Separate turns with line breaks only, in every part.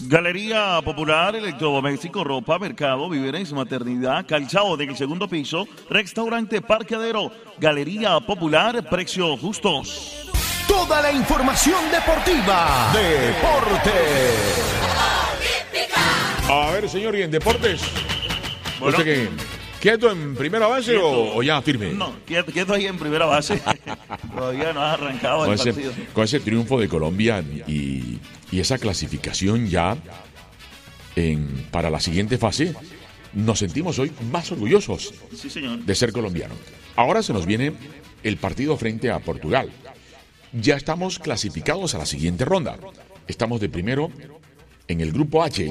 Galería Popular, electrodoméstico, ropa, mercado, víveres, maternidad, calzado del segundo piso, restaurante, parqueadero. Galería Popular, precios justos.
Toda la información deportiva. Deportes.
A ver, señor, y en deportes,
Bueno.
¿usted qué? ¿Quieto en primera base o ya firme?
No, quieto ahí en primera base. Todavía no ha arrancado el partido.
Con ese triunfo de Colombia y esa clasificación ya para la siguiente fase, nos sentimos hoy más orgullosos
Sí, señor.
de ser colombianos. Ahora se nos viene el partido frente a Portugal. Ya estamos clasificados a la siguiente ronda. Estamos de primero en el grupo H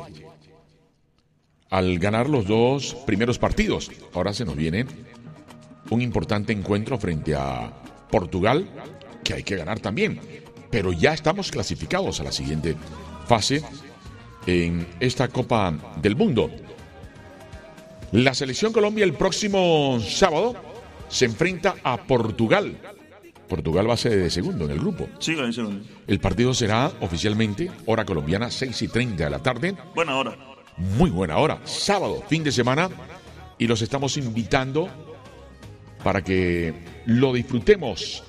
al ganar los dos primeros partidos. Ahora se nos viene un importante encuentro frente a Portugal que hay que ganar también. Pero ya estamos clasificados a la siguiente fase en esta Copa del Mundo. La selección Colombia el próximo sábado se enfrenta a Portugal. Portugal va a ser de segundo en el grupo.
Sí, va en segundo.
El partido será oficialmente hora colombiana 6:30 de la tarde.
Buena hora.
Muy buena hora. Sábado, fin de semana. Y los estamos invitando para que lo disfrutemos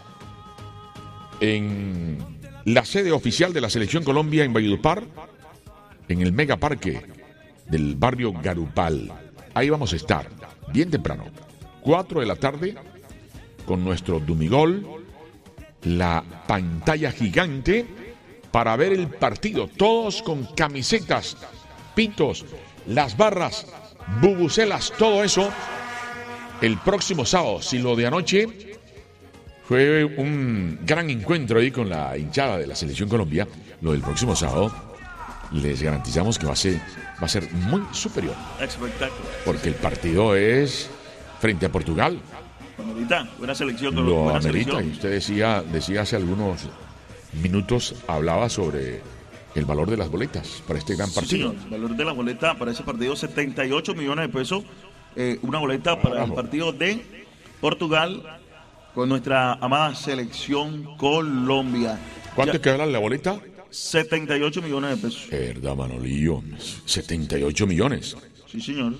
en la sede oficial de la Selección Colombia en Valledupar, en el Megaparque del barrio Garupal. Ahí vamos a estar, bien temprano, 4 de la tarde, con nuestro Dumigol, la pantalla gigante, para ver el partido, todos con camisetas, pitos, las barras, bubucelas, todo eso, el próximo sábado. Si lo de anoche fue un gran encuentro ahí con la hinchada de la Selección Colombia, lo del próximo sábado les garantizamos que va a ser muy superior.
Espectáculo.
Porque el partido es frente a Portugal.
Amerita, buena selección.
Lo
Buena
amerita.
selección.
Y usted decía hace algunos minutos, hablaba sobre el valor de las boletas para este gran partido.
Sí, el valor de la boleta para ese partido, 78 millones de pesos. Una boleta para el partido de Portugal con nuestra amada selección Colombia.
¿Cuánto queda la boleta?
78 millones de pesos.
Verdad, Manolillo. 78 millones.
Sí, señor.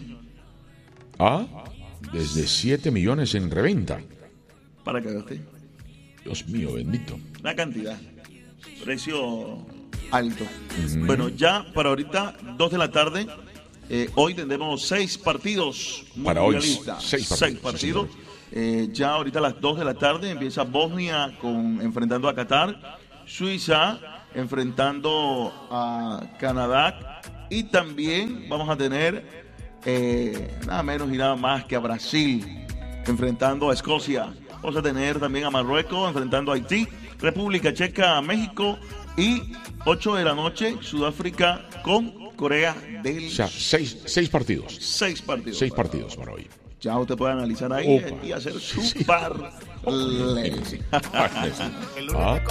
Desde 7 millones en reventa.
Para que usted.
Dios mío, bendito.
Una cantidad. Precio alto. Bueno, ya para ahorita, 2 de la tarde. Hoy tendremos 6 partidos.
Para hoy,
mundialistas.
6 partidos.
Ya ahorita a las 2 de la tarde empieza Bosnia enfrentando a Qatar. Suiza enfrentando a Canadá. Y también vamos a tener nada menos y nada más que a Brasil enfrentando a Escocia. Vamos a tener también a Marruecos enfrentando a Haití, República Checa a México y 8 de la noche Sudáfrica con Corea del Sur.
O sea, 6 partidos.
6 partidos.
6 partidos para hoy.
Ya usted puede analizar ahí
Opa.
y hacer su parlay.
Ah.